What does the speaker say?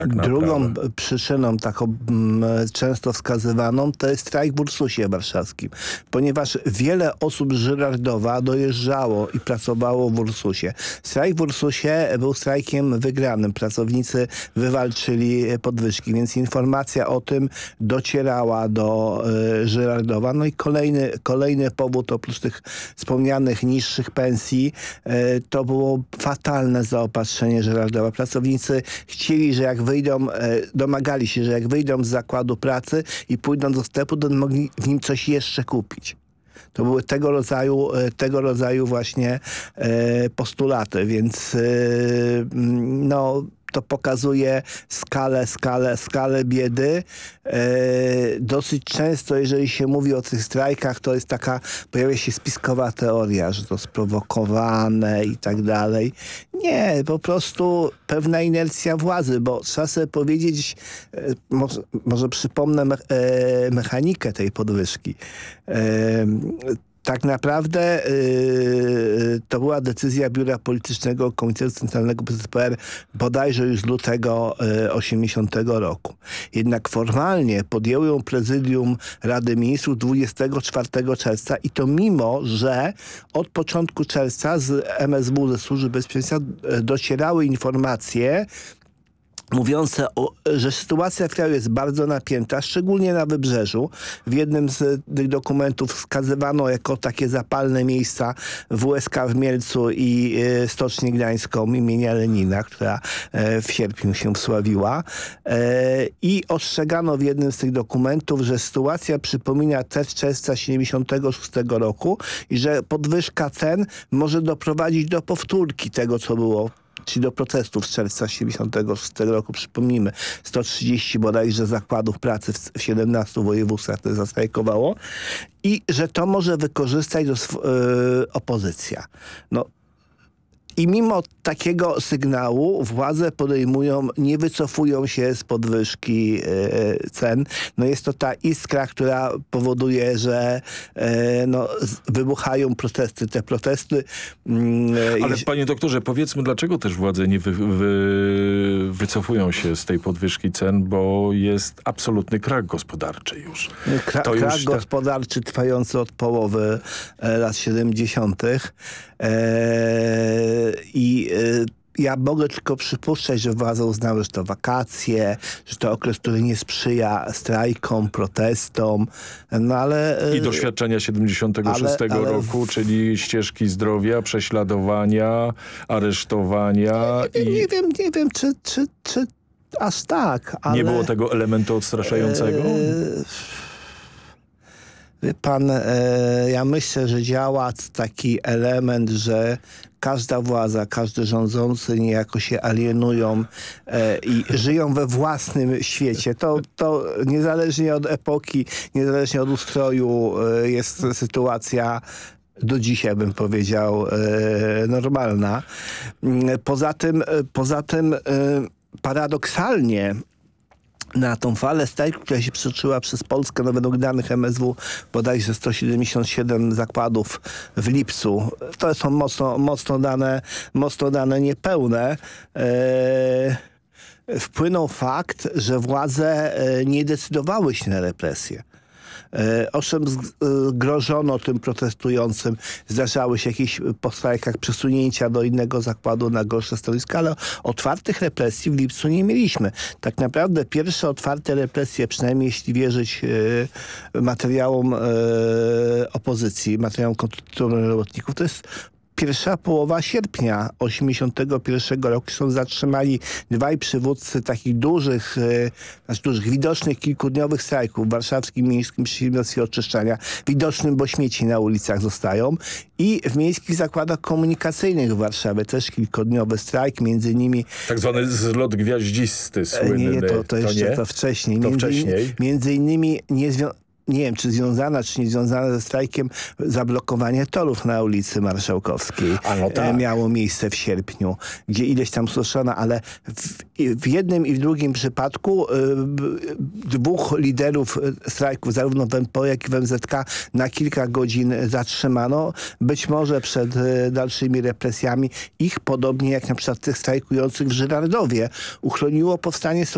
tak Drugą przyczyną, taką często wskazywaną, to jest strajk w Ursusie warszawskim. Ponieważ wiele osób z Żyrardowa dojeżdżało i pracowało w Ursusie. Strajk w Ursusie był strajkiem wygranym. Pracownicy wywalczyli podwyżki, więc informacja o tym docierała do Żyrardowa. No i kolejny powód, oprócz tych wspomnianych niższych pensji, to było fatalne zaopatrzenie Żyrardowa. Pracownicy chcieli, że jak wyjdą, domagali się, że jak wyjdą z zakładu pracy i pójdą do sklepu, to mogli w nim coś jeszcze kupić. To były tego rodzaju właśnie postulaty, więc no to pokazuje skalę biedy. Dosyć często, jeżeli się mówi o tych strajkach, to jest pojawia się spiskowa teoria, że to sprowokowane i tak dalej. Nie, po prostu pewna inercja władzy, bo trzeba sobie powiedzieć, może przypomnę mechanikę tej podwyżki. Tak naprawdę to była decyzja Biura Politycznego Komitetu Centralnego PZPR bodajże już z lutego 80 roku. Jednak formalnie podjęło ją Prezydium Rady Ministrów 24 czerwca i to mimo, że od początku czerwca z MSW, ze Służby Bezpieczeństwa docierały informacje mówiące, że sytuacja w kraju jest bardzo napięta, szczególnie na Wybrzeżu. W jednym z tych dokumentów wskazywano jako takie zapalne miejsca WSK w Mielcu i Stocznię Gdańską imienia Lenina, która w sierpniu się wsławiła. I ostrzegano w jednym z tych dokumentów, że sytuacja przypomina te z czerwca 76 roku i że podwyżka cen może doprowadzić do powtórki tego, co było, czyli do protestów z czerwca 76 roku. Przypomnijmy, 130 bodajże zakładów pracy w 17 województwach, które zastrajkowało i że to może wykorzystać opozycja. No, i mimo takiego sygnału władze nie wycofują się z podwyżki cen. No jest to ta iskra, która powoduje, że wybuchają protesty. Te protesty... Ale panie doktorze, powiedzmy, dlaczego też władze nie wycofują się z tej podwyżki cen, bo jest absolutny krach gospodarczy już. Krach gospodarczy trwający od połowy lat 70. Ja mogę tylko przypuszczać, że władze uznały, że to wakacje, że to okres, który nie sprzyja strajkom, protestom, no ale... I doświadczenia 76 roku, czyli ścieżki zdrowia, prześladowania, aresztowania. Nie wiem, czy aż tak, ale... Nie było tego elementu odstraszającego? Wie pan, ja myślę, że działa taki element, że każda władza, każdy rządzący niejako się alienują i żyją we własnym świecie. To niezależnie od epoki, niezależnie od ustroju jest sytuacja do dzisiaj, bym powiedział, normalna. Poza tym paradoksalnie na tą falę strajku, która się przetoczyła przez Polskę, no według danych MSW bodajże 177 zakładów w lipcu. To są mocno dane niepełne. Wpłynął fakt, że władze nie decydowały się na represje. Owszem, grożono tym protestującym, zdarzały się jakieś po strajkach przesunięcia do innego zakładu na gorsze stanowiska, ale otwartych represji w lipcu nie mieliśmy. Tak naprawdę pierwsze otwarte represje, przynajmniej jeśli wierzyć materiałom opozycji, materiałom konstytucyjnym robotników, to jest pierwsza połowa sierpnia 81 roku. Są zatrzymali dwaj przywódcy takich dużych, widocznych kilkudniowych strajków w warszawskim Miejskim Przedsiębiorstwie Oczyszczania. Widocznym, bo śmieci na ulicach zostają. I w miejskich zakładach komunikacyjnych w Warszawie też kilkudniowy strajk, między innymi... Tak zwany zlot gwiaździsty słynny. To wcześniej. Wcześniej. Między innymi nie wiem, czy związana, czy nie związana ze strajkiem, zablokowanie torów na ulicy Marszałkowskiej miało miejsce w sierpniu, gdzie ileś tam suszono, ale w jednym i w drugim przypadku dwóch liderów strajków, zarówno w MPO, jak i w MZK, na kilka godzin zatrzymano. Być może przed dalszymi represjami ich, podobnie jak na przykład tych strajkujących w Żyrardowie, uchroniło powstanie